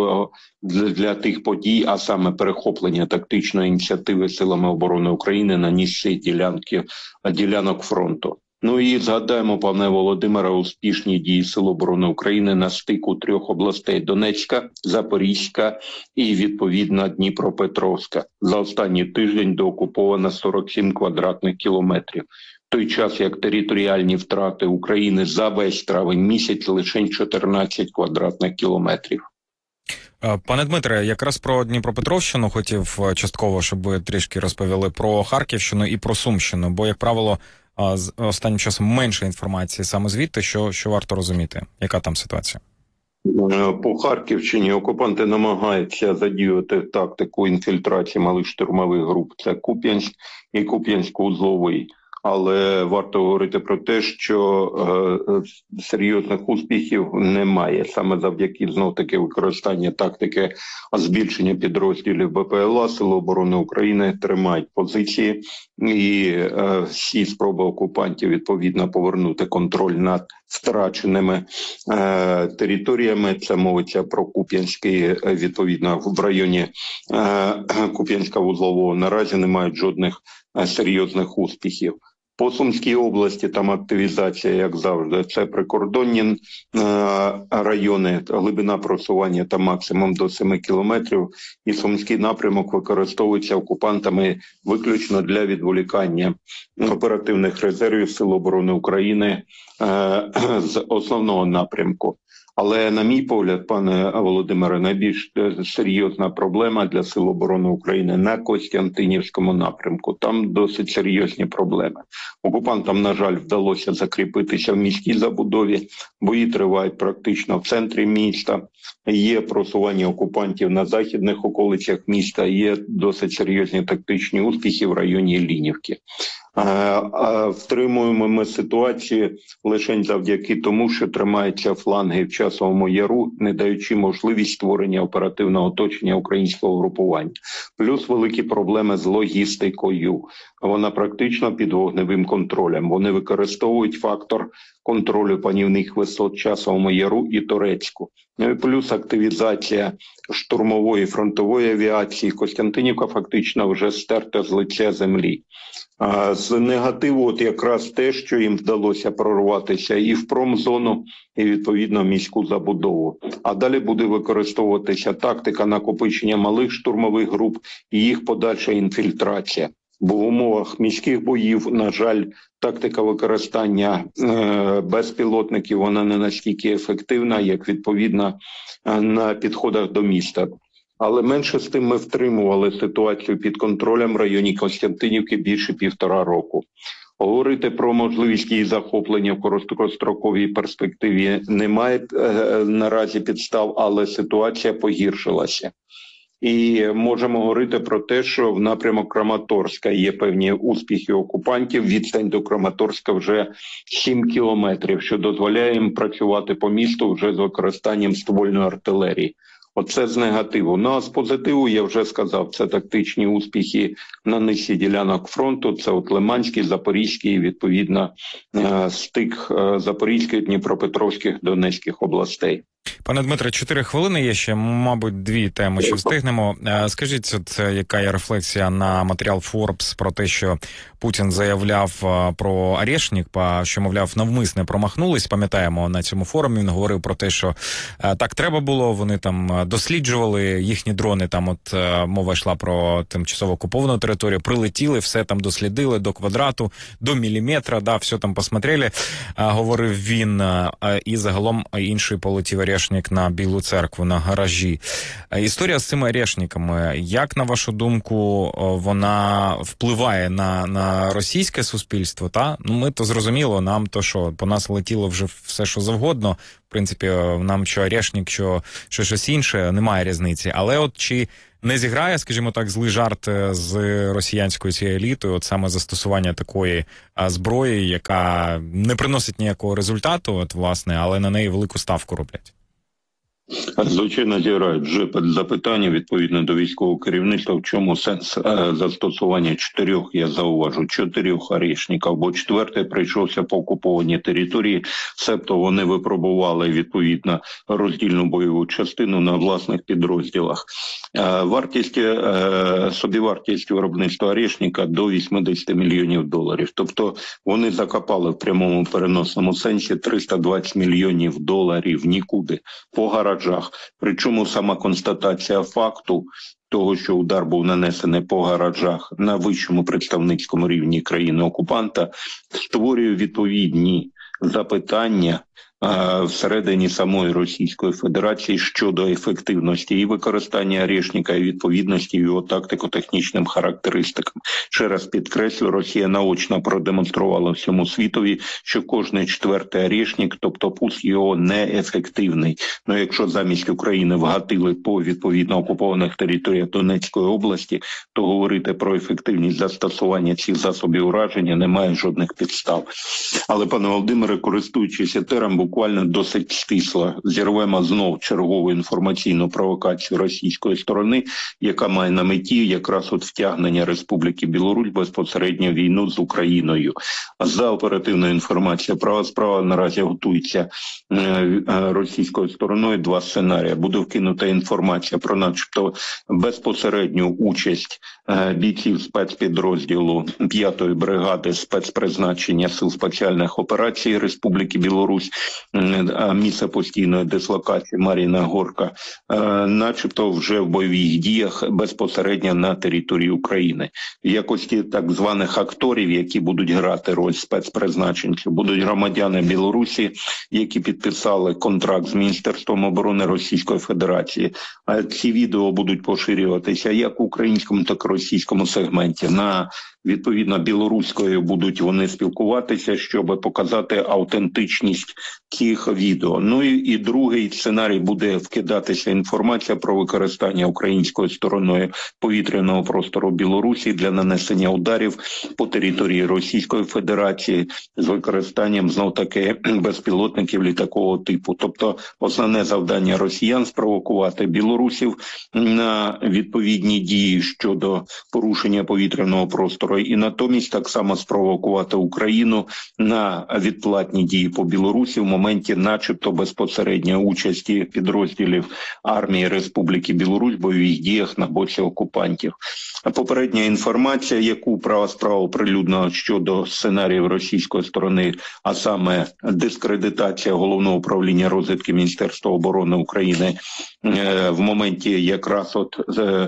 для тих подій, а саме перехоплення тактичної ініціативи Силами оборони України на низці ділянок фронту. Ну і згадаємо, пане Володимире, успішні дії Сил оборони України на стику 3 областей – Донецька, Запорізька і, відповідно, Дніпропетровська. За останній тиждень доокуповано 47 квадратних кілометрів. В той час, як територіальні втрати України за весь травень місяць лише 14 квадратних кілометрів. Пане Дмитре, якраз про Дніпропетровщину хотів частково, щоб ви трішки розповіли про Харківщину і про Сумщину, бо, як правило, останнім часом менше інформації саме звідти, що варто розуміти. Яка там ситуація? По Харківщині окупанти намагаються задіяти тактику інфільтрації малих штурмових груп. Це Куп'янськ і Куп'янськ-Узловий. Але варто говорити про те, що серйозних успіхів немає. Саме завдяки, знов-таки, використання тактики збільшення підрозділів БПЛА, Сили оборони України тримають позиції. І всі спроби окупантів, відповідно, повернути контроль над втраченими територіями. Це мовиться про Куп'янський, відповідно, в районі Куп'янська-Вузлового. Наразі не мають жодних серйозних успіхів. По Сумській області там активізація, як завжди, це прикордонні райони, глибина просування там максимум до 7 кілометрів, і Сумський напрямок використовується окупантами виключно для відволікання оперативних резервів Сил оборони України з основного напрямку. Але, на мій погляд, пане Володимире, найбільш серйозна проблема для Сил оборони України на Костянтинівському напрямку. Там досить серйозні проблеми. Окупантам, на жаль, вдалося закріпитися в міській забудові. Бої тривають практично в центрі міста. Є просування окупантів на західних околицях міста. Є досить серйозні тактичні успіхи в районі Лінівки. Втримуємо ми ситуацію лише завдяки тому, що тримаються фланги в Часовому Яру, не даючи можливість створення оперативного оточення українського групування. Плюс великі проблеми з логістикою. Вона практично під вогневим контролем. Вони використовують фактор контролю панівних висот в Часовому Яру і Торецьку. Плюс активізація штурмової фронтової авіації. Костянтинівка фактично вже стерта з лиця землі. З негативу от якраз те, що їм вдалося прорватися і в промзону, і, відповідно, міську забудову. А далі буде використовуватися тактика накопичення малих штурмових груп і їх подальша інфільтрація. Бо в умовах міських боїв, на жаль, тактика використання безпілотників, вона не настільки ефективна, як, відповідно, на підходах до міста. Але менше з тим ми втримували ситуацію під контролем в районі Костянтинівки більше 1,5 року. Говорити про можливість її захоплення в короткостроковій перспективі немає наразі підстав, але ситуація погіршилася. І можемо говорити про те, що в напрямок Краматорська є певні успіхи окупантів. Відстань до Краматорська вже 7 кілометрів, що дозволяє їм працювати по місту вже з використанням ствольної артилерії. Оце з негативу. Ну а з позитиву, я вже сказав, це тактичні успіхи на низці ділянок фронту. Це от Лиманський, Запорізький, відповідно, стик Запорізьких, Дніпропетровських, Донецьких областей. Пане Дмитре, 4 хвилини є ще, мабуть, 2 теми, що встигнемо. Скажіть, це яка є рефлексія на матеріал Forbes про те, що Путін заявляв про Орешник, що, мовляв, навмисне промахнулись, пам'ятаємо, на цьому форумі він говорив про те, що так треба було, вони там досліджували, їхні дрони, там от мова йшла про тимчасово окуповану територію, прилетіли, все там дослідили до квадрату, до міліметра, да, все там посмотрели, говорив він, і загалом інший полетів Орешник на Білу церкву, на гаражі. Історія з цими Орешниками, як, на вашу думку, вона впливає на російське суспільство? Та? Ну, ми то зрозуміло, нам то що, по нас летіло вже все, що завгодно. В принципі, нам що Орешник, що щось інше, немає різниці. Але от чи не зіграє, скажімо так, злий жарт з росіянською цією елітою, от саме застосування такої зброї, яка не приносить ніякого результату, от, власне, але на неї велику ставку роблять? Звичайно, зіграють вже запитання відповідно до військового керівництва, в чому сенс застосування 4, я зауважу, 4 Орешників, бо 4-й прийшовся по окупованій території, себто вони випробували відповідно роздільну бойову частину на власних підрозділах. Собівартість виробництва Орешника до $80 мільйонів. Тобто вони закопали в прямому переносному сенсі $320 мільйонів нікуди, по гаражах. Причому сама констатація факту того, що удар був нанесений по гаражах на вищому представницькому рівні країни-окупанта, створює відповідні запитання всередині самої Російської Федерації щодо ефективності і використання Орешника, і відповідності його тактико-технічним характеристикам. Ще раз підкреслю, Росія наочно продемонструвала всьому світові, що кожний 4-й Орешник, тобто пуск його неефективний. Ну, якщо замість України вгатили по відповідно окупованих територіях Донецької області, то говорити про ефективність застосування цих засобів ураження немає жодних підстав. Але, пане Володимире, користуючись етером, буквально досить стисло зірвемо знов чергову інформаційну провокацію російської сторони, яка має на меті якраз от втягнення Республіки Білорусь безпосередньо в війну з Україною. За оперативною інформацією, права справа наразі готується російською стороною 2 сценарії. Буде вкинута інформація про начебто безпосередню участь бійців спецпідрозділу 5-ї бригади спецпризначення Сил спеціальних операцій Республіки Білорусь, місце постійної дислокації Мар'їна Горка, начебто вже в бойових діях безпосередньо на території України. В якості так званих акторів, які будуть грати роль спецпризначенців, будуть громадяни Білорусі, які підписали контракт з Міністерством оборони Російської Федерації. А ці відео будуть поширюватися як в українському, так і російському сегменті. На відповідно білоруською будуть вони спілкуватися, щоб показати автентичність цих відео. Ну і другий сценарій буде вкидатися інформація про використання українською стороною повітряного простору Білорусі для нанесення ударів по території Російської Федерації з використанням знов-таки безпілотників літакового типу. Тобто основне завдання росіян – спровокувати білорусів на відповідні дії щодо порушення повітряного простору і натомість так само спровокувати Україну на відплатні дії по Білорусі в моменті начебто безпосередньої участі підрозділів армії Республіки Білорусь в бойових діях на боці окупантів. Попередня інформація, яку права справа оприлюднила щодо сценаріїв російської сторони, а саме дискредитація Головного управління розвідки Міністерства оборони України в моменті якраз от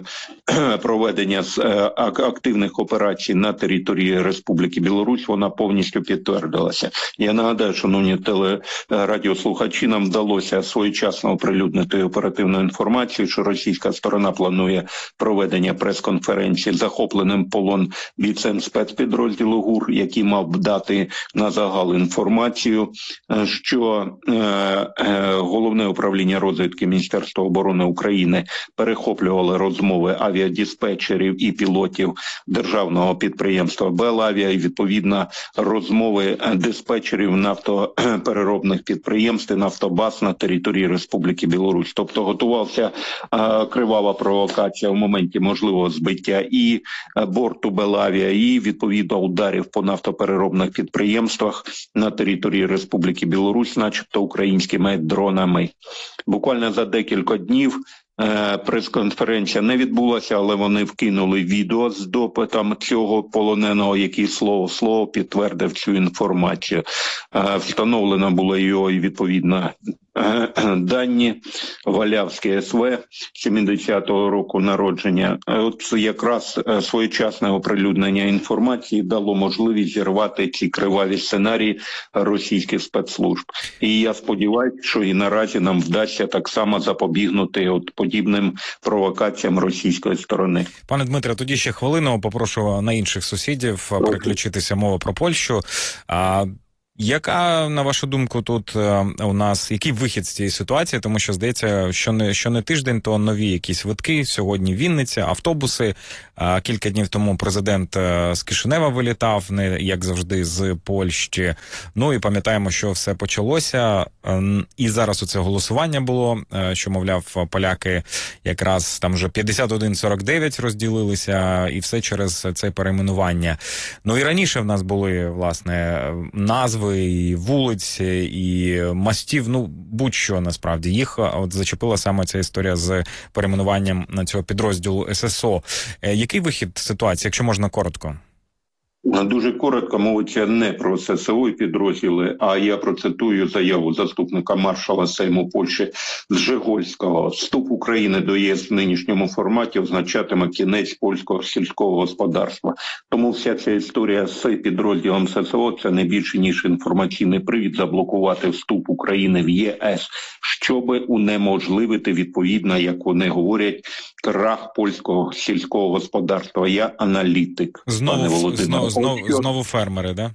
проведення активних операцій на території Республіки Білорусь, вона повністю підтвердилася. Я нагадаю, шановні телерадіослухачі, нам вдалося своєчасно оприлюднити оперативну інформацію, що російська сторона планує проведення прес-конференції з захопленим полон бійцем спецпідрозділу ГУР, який мав б дати на загал інформацію, що Головне управління розвідки Міністерства оборони України перехоплювало розмови авіадиспетчерів і пілотів Державного підприємства «Белавіа» і, відповідно, розмови диспетчерів нафтопереробних підприємств і «Нафтобаз» на території Республіки Білорусь. Тобто готувався кривава провокація в моменті можливого збиття і борту «Белавіа», і, відповідно, ударів по нафтопереробних підприємствах на території Республіки Білорусь, начебто українськими дронами. Буквально за декілька днів прес-конференція не відбулася, але вони вкинули відео з допитом цього полоненого, який слово підтвердив цю інформацію. Встановлено було його і відповідно дані. Валявське СВ 70-го року народження. От якраз своєчасне оприлюднення інформації дало можливість зірвати ці криваві сценарії російських спецслужб. І я сподіваюся, що і наразі нам вдасться так само запобігнути подібним провокаціям російської сторони. Пане Дмитре, тоді ще хвилину попрошу на інших сусідів переключитися, мова про Польщу. Яка, на вашу думку, тут у нас, який вихід з цієї ситуації? Тому що, здається, що не тиждень, то нові якісь витки. Сьогодні Вінниця, автобуси. Кілька днів тому президент з Кишинева вилітав, не як завжди з Польщі. Ну і пам'ятаємо, що все почалося. І зараз оце голосування було, що, мовляв, поляки якраз там вже 51-49 розділилися, і все через це перейменування. Ну і раніше в нас були, власне, назви і вулиць, і мостів, ну будь-що насправді. Їх от зачепила саме ця історія з перейменуванням на цього підрозділу ССО. Який вихід ситуації, якщо можна коротко? Дуже коротко, мовиться не про ССО підрозділи, а я процитую заяву заступника маршала Сейму Польщі Зжигольського. Вступ України до ЄС в нинішньому форматі означатиме кінець польського сільського господарства. Тому вся ця історія з підрозділом ССО – це не більше, ніж інформаційний привід заблокувати вступ України в ЄС, щоби унеможливити, відповідно, як вони говорять, крах польського сільського господарства. Я аналітик, пане Володимире. Знову фермери, да?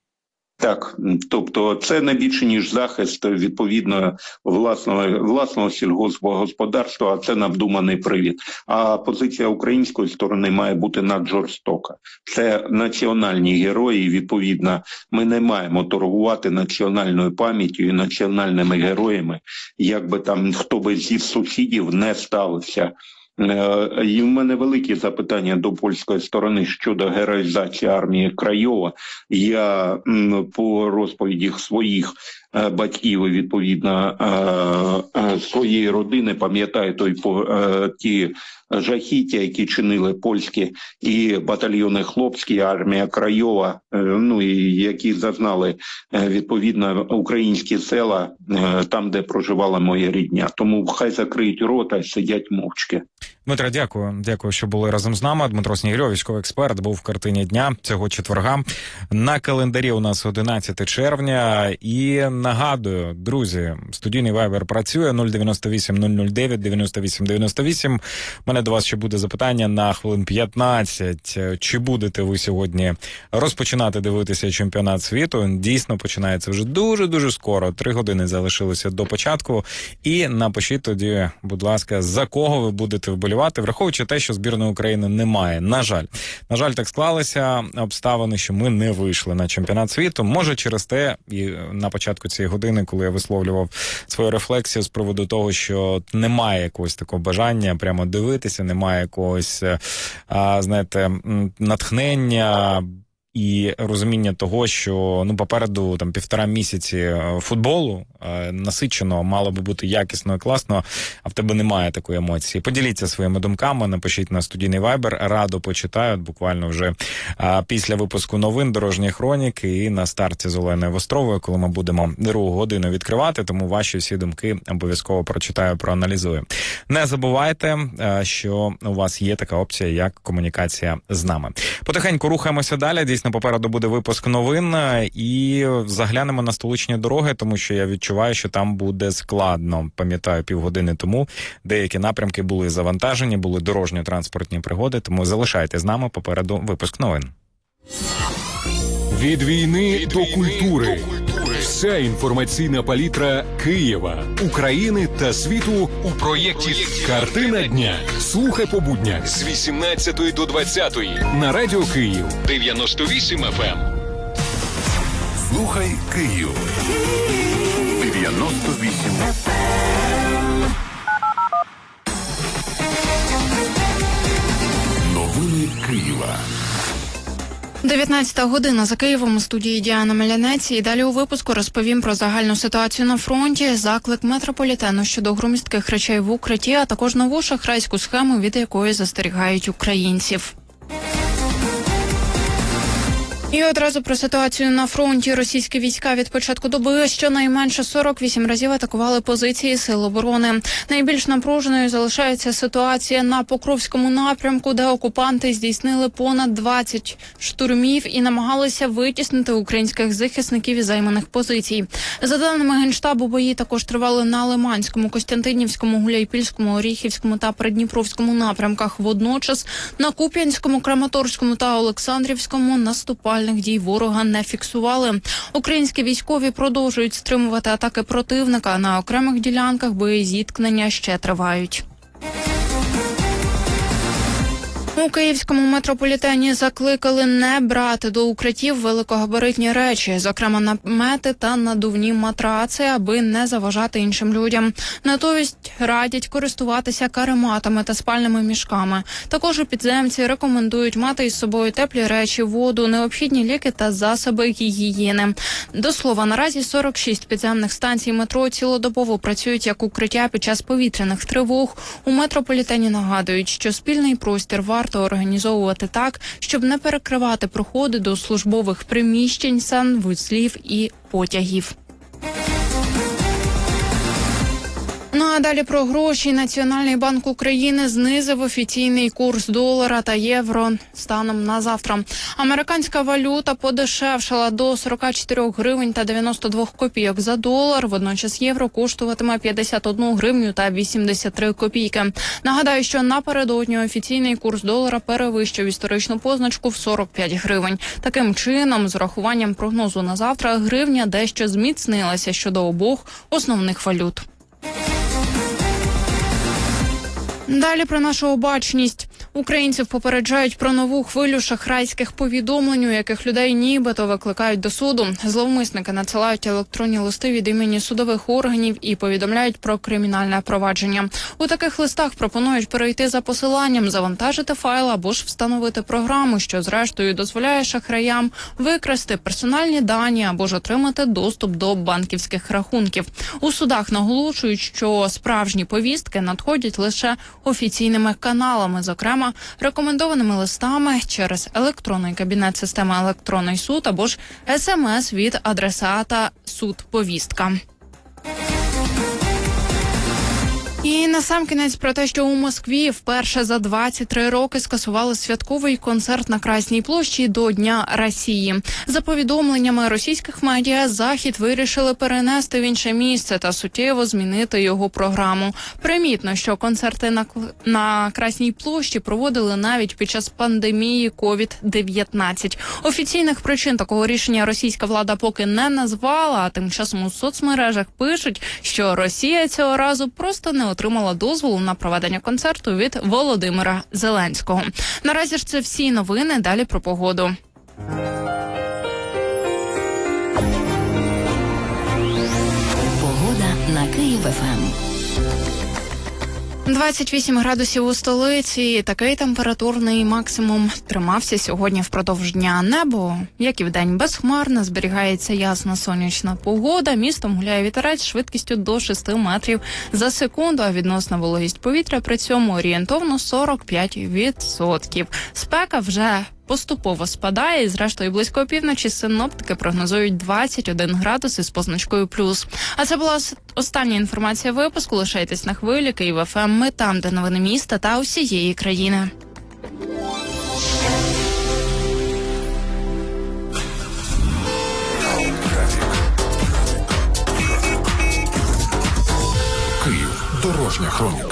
Так, тобто це не більше, ніж захист, відповідно, власного сільгоспгосподарства, а це надуманий привід. А позиція української сторони має бути наджорстока. Це національні герої, і, відповідно, ми не маємо торгувати національною пам'яттю і національними героями, як би там хто би зі сусідів не ставився. І в мене великі запитання до польської сторони щодо героїзації армії Крайова. Я по розповідях своїх батьків і, відповідно, своєї родини пам'ятаю ті жахіття, які чинили польські і батальйони хлопські, армія Крайова, ну і які зазнали, відповідно, українські села, там, де проживала моя рідня. Тому хай закриють рота і сидять мовчки. Дмитро, дякую. Дякую, що були разом з нами. Дмитро Снігирьов, військовий експерт, був в картині дня цього четверга. На календарі у нас 11 червня. І нагадую, друзі, студійний вайбер працює 098 009 98 98. Мене до вас ще буде запитання на хвилин 15. Чи будете ви сьогодні розпочинати дивитися чемпіонат світу? Він дійсно починається вже дуже-дуже скоро. 3 години залишилося до початку. І напишіть тоді, будь ласка, за кого ви будете вболівати, враховуючи те, що збірної України немає. На жаль, так склалися обставини, що ми не вийшли на чемпіонат світу. Може через те, і на початку цієї години, коли я висловлював свою рефлексію з приводу того, що немає якогось такого бажання прямо дивитися, немає якогось, знаєте, натхнення і розуміння того, що попереду там 1,5 місяці футболу насичено, мало би бути якісно і класно, а в тебе немає такої емоції. Поділіться своїми думками, напишіть на студійний вайбер, радо почитаю, буквально вже після випуску новин «Дорожньої хроніки» і на старті з Оленою Востровою, коли ми будемо 2 годину відкривати, тому ваші всі думки обов'язково прочитаю, проаналізую. Не забувайте, що у вас є така опція, як комунікація з нами. Потихеньку рухаємося далі. Дійсно, попереду буде випуск новин і заглянемо на столичні дороги, тому що я відчуваю, що там буде складно. Пам'ятаю, півгодини тому деякі напрямки були завантажені, були дорожньо-транспортні пригоди, тому залишайте з нами, попереду випуск новин. Від війни до культури. Вся інформаційна палітра Києва, України та світу у проєкті «Картина дня». Слухай по буднях з 18 до 20 на Радіо Київ 98 FM. Слухай Київ 98 FM. Новини Києва. 19 година за Києвом, у студії Діана Мелянець. І далі у випуску розповім про загальну ситуацію на фронті, заклик метрополітену щодо громістких речей в укритті, а також нову шахрайську схему, від якої застерігають українців. І одразу про ситуацію на фронті. Російські війська від початку доби щонайменше 48 разів атакували позиції Сил оборони. Найбільш напруженою залишається ситуація на Покровському напрямку, де окупанти здійснили понад 20 штурмів і намагалися витіснити українських захисників із займаних позицій. За даними Генштабу, бої також тривали на Лиманському, Костянтинівському, Гуляйпільському, Оріхівському та Придніпровському напрямках. Водночас на Куп'янському, Краматорському та Олександрівському наступальних дій ворога не фіксували. Українські військові продовжують стримувати атаки противника. На окремих ділянках боєзіткнення ще тривають. У київському метрополітені закликали не брати до укриттів великогабаритні речі, зокрема намети та надувні матраци, аби не заважати іншим людям. Натомість радять користуватися карематами та спальними мішками. Також у підземці рекомендують мати із собою теплі речі, воду, необхідні ліки та засоби гігієни. До слова, наразі 46 підземних станцій метро цілодобово працюють як укриття під час повітряних тривог. У метрополітені нагадують, що спільний простір варто організовувати так, щоб не перекривати проходи до службових приміщень, санвузлів і потягів. Ну а далі про гроші. Національний банк України знизив офіційний курс долара та євро станом на завтра. Американська валюта подешевшала до 44 гривень та 92 копійок за долар. Водночас євро коштуватиме 51 гривню та 83 копійки. Нагадаю, що напередодні офіційний курс долара перевищив історичну позначку в 45 гривень. Таким чином, з урахуванням прогнозу на завтра, гривня дещо зміцнилася щодо обох основних валют. Далі про нашу обачність. Українців попереджають про нову хвилю шахрайських повідомлень, у яких людей нібито викликають до суду. Зловмисники надсилають електронні листи від імені судових органів і повідомляють про кримінальне провадження. У таких листах пропонують перейти за посиланням, завантажити файл або ж встановити програму, що зрештою дозволяє шахраям викрасти персональні дані або ж отримати доступ до банківських рахунків. У судах наголошують, що справжні повістки надходять лише офіційними каналами, зокрема рекомендованими листами через електронний кабінет системи «Електронний суд» або ж СМС від адресата «Суд-повістка». І насамкінець про те, що у Москві вперше за 23 роки скасували святковий концерт на Красній площі до Дня Росії. За повідомленнями російських медіа, захід вирішили перенести в інше місце та суттєво змінити його програму. Примітно, що концерти на Красній площі проводили навіть під час пандемії COVID-19. Офіційних причин такого рішення російська влада поки не назвала, а тим часом у соцмережах пишуть, що Росія цього разу просто не отримала дозволу на проведення концерту від Володимира Зеленського. Наразі ж це всі новини, далі про погоду. Погода на Київ-ФМ. 28 градусів у столиці. Такий температурний максимум тримався сьогодні впродовж дня. Небо, як і вдень, безхмарне, зберігається ясна сонячна погода. Містом гуляє вітерець швидкістю до 6 метрів за секунду, а відносна вологість повітря при цьому орієнтовно 45%. Спека вже поступово спадає, і зрештою близько опівночі синоптики прогнозують 21 градус із позначкою плюс. А це була остання інформація випуску. Лишайтесь на хвилі Київ-ФМ. Ми там, де новини міста та усієї країни. Київ. Дорожня хроніка.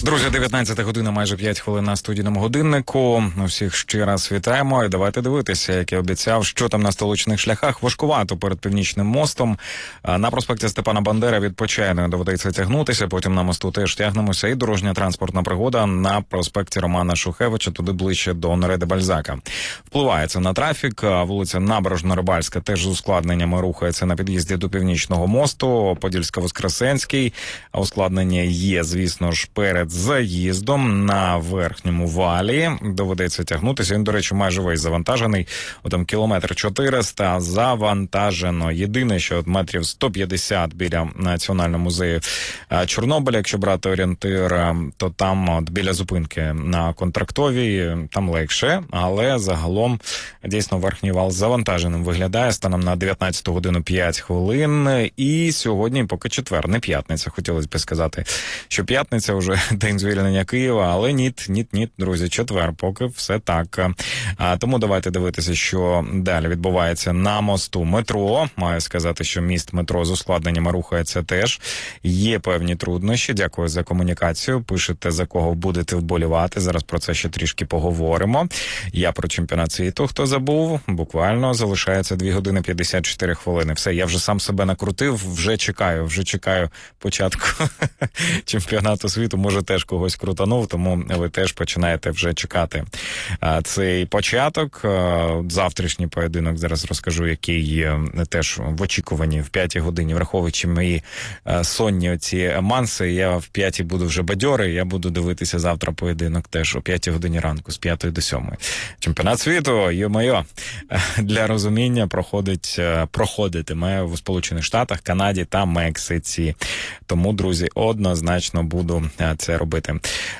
Друзі, 19 година, майже 5 хвилин на студійному годиннику. Всіх ще раз вітаємо і давайте дивитися, як я обіцяв, що там на столичних шляхах. Важкувато перед Північним мостом. На проспекті Степана Бандери від Почайної доведеться тягнутися, потім на мосту теж тягнемося. І дорожня транспортна пригода на проспекті Романа Шухевича, туди ближче до Оноре де Бальзака. Впливає це на трафік. Вулиця Набережно-Рибальська теж з ускладненнями рухається на під'їзді до Північного мосту. Подільсько-Воскресенський. Ускладнення є, звісно ж, перед заїздом на верхньому валі. Доведеться тягнутися. Він, до речі, майже весь завантажений. Там кілометр 400 завантажено. Єдине, що от метрів 150 біля Національного музею Чорнобиля, якщо брати орієнтир, то там от біля зупинки на Контрактовій, там легше, але загалом дійсно верхній вал завантаженим виглядає. Станом на 19 годину 5 хвилин. І сьогодні, поки четвер, не п'ятниця, хотілося б сказати, що п'ятниця вже день звільнення Києва, але ні, друзі, четвер, поки все так. Тому давайте дивитися, що далі відбувається на мосту метро. Маю сказати, що міст метро з ускладненнями рухається теж. Є певні труднощі. Дякую за комунікацію. Пишете, за кого будете вболівати. Зараз про це ще трішки поговоримо. Я про чемпіонат світу, хто забув. Буквально залишається 2 години 54 хвилини. Все, я вже сам себе накрутив, вже чекаю початку чемпіонату світу. Може, теж когось крутанув, тому ви теж починаєте вже чекати цей початок. Завтрашній поєдинок, зараз розкажу, який теж в очікуванні в 5 годині, враховуючи мої сонні оці манси, я в 5 буду вже бадьорий, я буду дивитися завтра поєдинок теж о 5 годині ранку, з 5 до 7. Чемпіонат світу, йо-моє, для розуміння проходитиме в Сполучених Штатах, Канаді та Мексиці. Тому, друзі, однозначно буду це робити.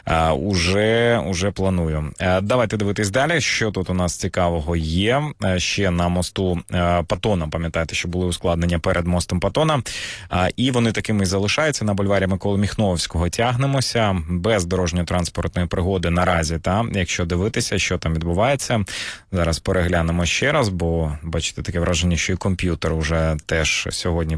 Уже планую. Давайте дивитись далі, що тут у нас цікавого є. Ще на мосту Патона, пам'ятаєте, що були ускладнення перед мостом Патона, і вони такими залишаються. На бульварі Миколи Міхновського тягнемося, без дорожньо-транспортної пригоди наразі, якщо дивитися, що там відбувається. Зараз переглянемо ще раз, бо, бачите, таке враження, що і комп'ютер уже теж сьогодні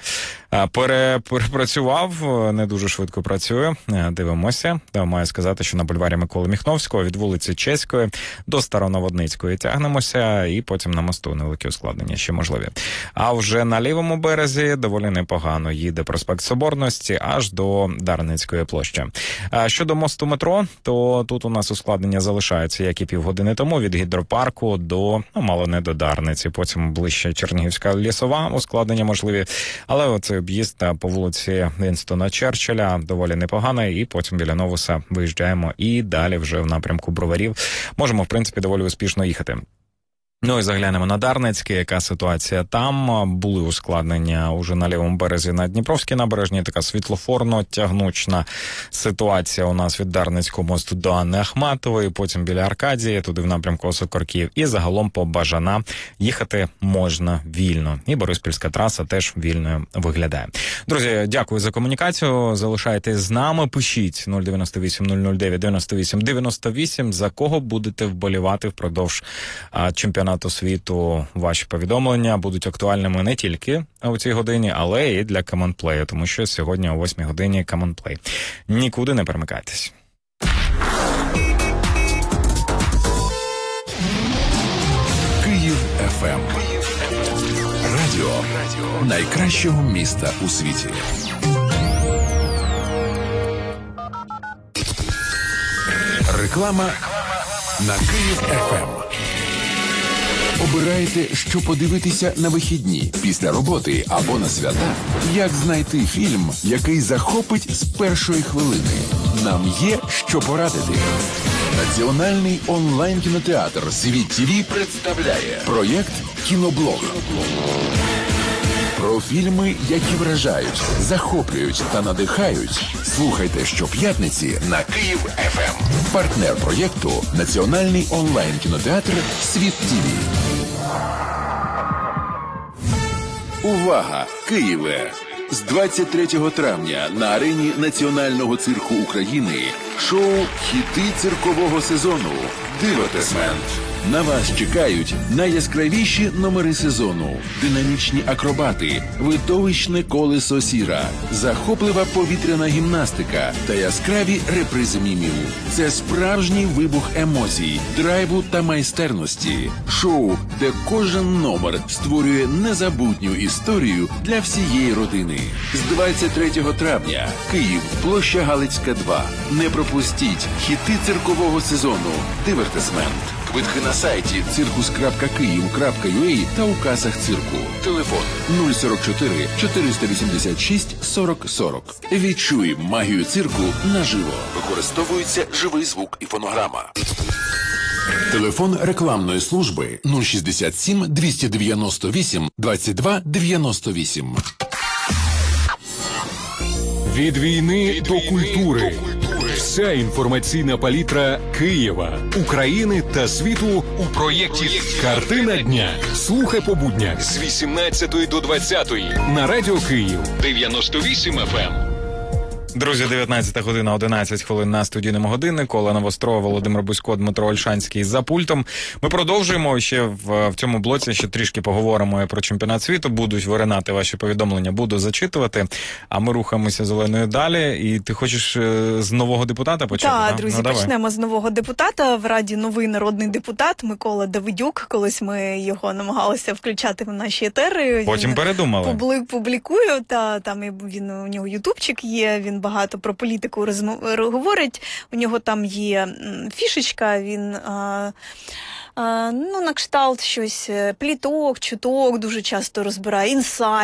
перепрацював, не дуже швидко працює. Дивимося. Маю сказати, що на бульварі Миколи Міхновського від вулиці Чеської до Староноводницької тягнемося, і потім на мосту невеликі ускладнення ще можливі. А вже на лівому березі доволі непогано їде проспект Соборності аж до Дарницької площі. Щодо мосту метро, то тут у нас ускладнення залишаються, як і півгодини тому, від Гідропарку до, мало не до Дарниці, потім ближче Чернігівська Лісова, ускладнення можливі, але оцей об'їзд по вулиці Вінстона Черчилля доволі непоганий, і потім біля Новуса виїжджаємо і далі вже в напрямку Броварів можемо, в принципі, доволі успішно їхати. Ну і заглянемо на Дарницьке, яка ситуація там. Були ускладнення уже на лівому березі на Дніпровській набережній, така світлофорно-тягнучна ситуація у нас від Дарницького мосту до Анни Ахматової, потім біля Аркадії, туди в напрямку Осокорків, і загалом по Бажана їхати можна вільно. І Бориспільська траса теж вільною виглядає. Друзі, дякую за комунікацію, залишайтесь з нами, пишіть 098 009 98 98, за кого будете вболівати впродовж чемпіонату світу. Ваші повідомлення будуть актуальними не тільки у цій годині, але і для командплею, тому що сьогодні о 8 годині командплей. Нікуди не перемикайтесь. Київ ФМ. Радіо найкращого міста у світі. Реклама на Київ ФМ. Обираєте, що подивитися на вихідні, після роботи або на свята? Як знайти фільм, який захопить з першої хвилини? Нам є що порадити. Національний онлайн-кінотеатр «Світ ТВ» представляє проєкт «Кіноблог». Про фільми, які вражають, захоплюють та надихають. Слухайте щоп'ятниці на Київ ФМ. Партнер проєкту – Національний онлайн-кінотеатр «Світ ТВ». Увага! Києве! З 23 травня на арені Національного цирку України шоу «Хіти циркового сезону» «Дивотесмент». На вас чекають найяскравіші номери сезону, динамічні акробати, видовищне колесо сіра, захоплива повітряна гімнастика та яскраві репризи мімів. Це справжній вибух емоцій, драйву та майстерності. Шоу, де кожен номер створює незабутню історію для всієї родини. З 23 травня. Київ, площа Галицька, 2. Не пропустіть хіти циркового сезону. Дивертисмент. Квитки на сайті circus.kyiv.ua та у касах цирку. Телефон 044 486 40 40. Відчуй магію цирку наживо. Використовується живий звук і фонограма. Телефон рекламної служби 067 298 22 98. Від війни до культури. Вся інформаційна палітра Києва, України та світу у проєкті «Картина дня». Слухай по буднях з 18 до 20 на Радіо Київ 98 FM. Друзі, 19 година, 11 хвилин на студійному годиннику. Олена Вострова, Володимир Бусько, Дмитро Ольшанський за пультом. Ми продовжуємо ще в цьому блоці, ще трішки поговоримо про чемпіонат світу. Будуть виринати ваші повідомлення, буду зачитувати. А ми рухаємося з Оленою далі. І ти хочеш з нового депутата почати? Так, друзі, почнемо з нового депутата. В Раді новий народний депутат Микола Давидюк. Колись ми його намагалися включати в наші етери. Потім передумали. Публікую, та там у нього ютубчик є, він багато про політику говорить. У нього там є фішечка, він на кшталт щось пліток, чуток дуже часто розбирає, інсайт.